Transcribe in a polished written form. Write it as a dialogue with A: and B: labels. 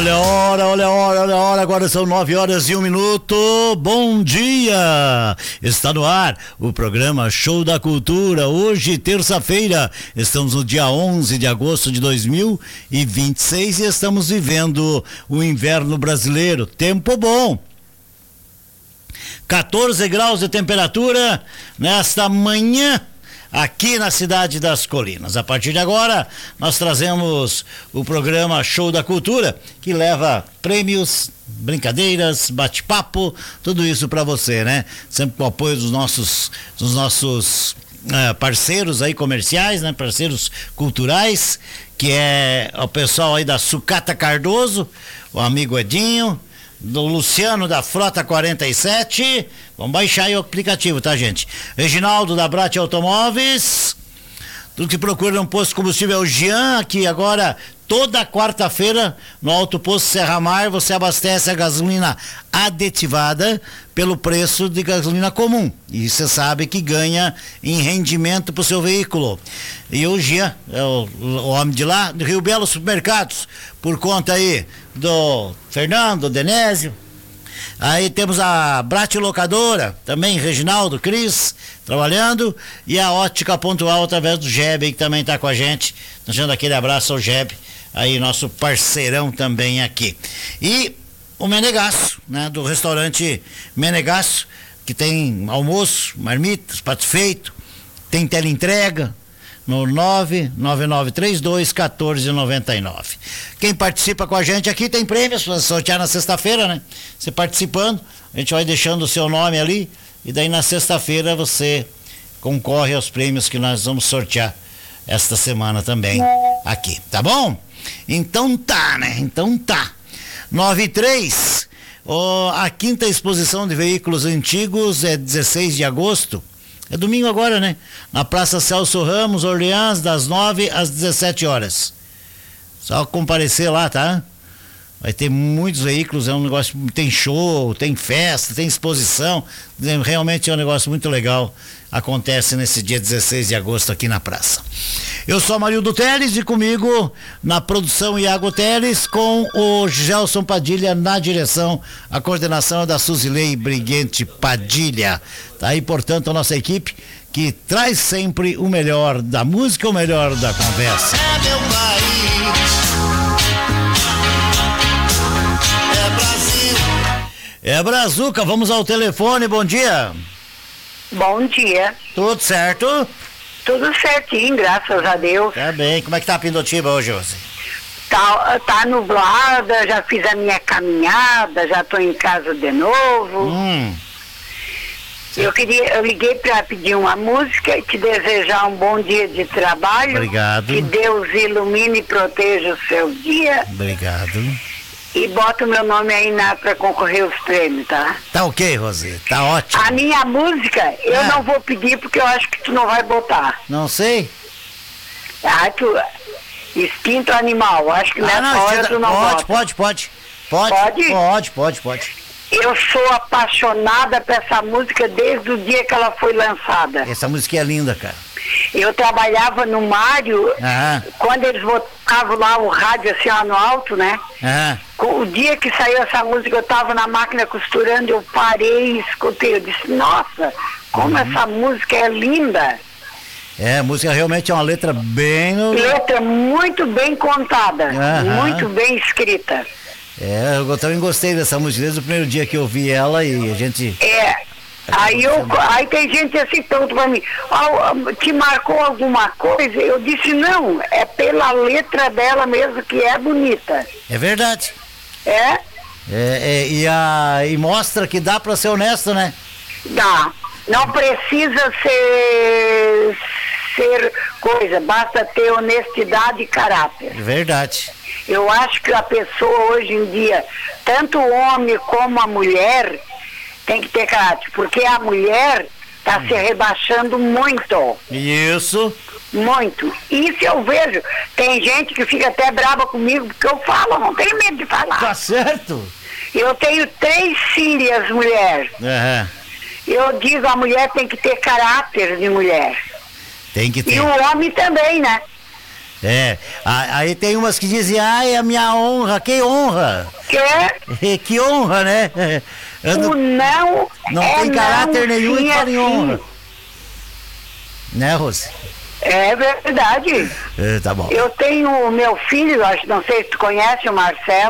A: Olha a hora, agora são 9h01. Bom dia! Está no ar o programa Show da Cultura. Hoje, terça-feira, estamos no dia 11 de agosto de 2026 e estamos vivendo o inverno brasileiro. Tempo bom! 14 graus de temperatura nesta manhã aqui na cidade das Colinas. A partir de agora, nós trazemos o programa Show da Cultura, que leva prêmios, brincadeiras, bate-papo, tudo isso para você, né? Sempre com o apoio dos nossos parceiros aí comerciais, né? Parceiros culturais, que é o pessoal aí da Sucata Cardoso, o amigo Edinho, do Luciano da Frota 47. Vamos baixar aí o aplicativo, tá, gente? Reginaldo da Brat Automóveis. Tudo que procura um posto de combustível é o Jean, aqui agora toda quarta-feira no Alto Posto Serra Mar você abastece a gasolina aditivada pelo preço de gasolina comum. E você sabe que ganha em rendimento pro seu veículo. E o Jean, é o homem de lá, do Rio Belo Supermercados, por conta aí do Fernando, Denésio. Aí temos a Brat Locadora, também Reginaldo, Cris, trabalhando, e a Ótica Pontual através do Jeb, que também está com a gente, deixando aquele abraço ao Jeb, aí nosso parceirão também aqui. E o Menegasso, né, do restaurante Menegasso, que tem almoço, marmitas, prato feito, tem teleentrega, no 999321499. Quem participa com a gente aqui tem prêmios para sortear na sexta-feira, né? Você participando, a gente vai deixando o seu nome ali e daí na sexta-feira você concorre aos prêmios que nós vamos sortear esta semana também aqui, tá bom? Então tá, né? Então tá. 9h03, a quinta exposição de veículos antigos é 16 de agosto. É domingo agora, né? Na Praça Celso Ramos, Orleans, das 9 às 17 horas. Só comparecer lá, tá? Vai ter muitos veículos, é um negócio, tem show, tem festa, tem exposição. Realmente é um negócio muito legal. Acontece nesse dia 16 de agosto aqui na praça. Eu sou Amarildo Teles e comigo na produção Iago Teles, com o Gelson Padilha na direção. A coordenação é da Suzilei Briguente Padilha. Tá aí, portanto, a nossa equipe que traz sempre o melhor da música, o melhor da conversa. É meu país, é Brasil. É Brazuca, vamos ao telefone, bom dia.
B: Bom dia.
A: Tudo certo?
B: Tudo certinho, graças a Deus.
A: Tá bem, como é que tá a Pindotiba hoje, Rose?
B: Tá nublada, já fiz a minha caminhada, já tô em casa de novo. Eu liguei para pedir uma música e te desejar um bom dia de trabalho.
A: Obrigado.
B: Que Deus ilumine e proteja o seu dia.
A: Obrigado.
B: E bota o meu nome aí para concorrer aos prêmios, tá?
A: Tá ok, Rose, tá ótimo.
B: A minha música, eu não vou pedir porque eu acho que tu não vai botar.
A: Não sei.
B: Instinto animal, acho que nessa hora tu não bota.
A: Pode. Pode? Pode.
B: Eu sou apaixonada por essa música desde o dia que ela foi lançada.
A: Essa música é linda, cara.
B: Eu trabalhava no Mário, quando eles botavam lá o rádio assim lá no alto, né? O dia que saiu essa música, eu tava na máquina costurando, eu parei e escutei. Eu disse, nossa, como essa música é linda.
A: A música realmente é uma letra bem...
B: Letra muito bem contada, muito bem escrita.
A: Eu também gostei dessa música desde o primeiro dia que eu vi ela e a gente...
B: Aí tem gente assim, pergunta pra mim, te marcou alguma coisa? Eu disse, não, é pela letra dela mesmo que é bonita.
A: É verdade. E mostra que dá pra ser honesto, né?
B: Dá. Não precisa ser coisa, basta ter honestidade e caráter.
A: É verdade.
B: Eu acho que a pessoa hoje em dia, tanto o homem como a mulher, tem que ter caráter, porque a mulher está se rebaixando muito.
A: Isso.
B: Muito. Isso eu vejo. Tem gente que fica até brava comigo, porque eu falo, não tenho medo de falar.
A: Tá certo.
B: Eu tenho 3 filhas, mulher. Eu digo, a mulher tem que ter caráter de mulher.
A: Tem que ter.
B: E o homem também, né?
A: Aí tem umas que dizem, é a minha honra, que honra? Que honra, né?
B: O não
A: tem caráter nenhum e fala em honra.
B: Sim.
A: Né, Rose?
B: É verdade.
A: Tá bom.
B: Eu tenho o meu filho, não sei se tu conhece o Marcelo.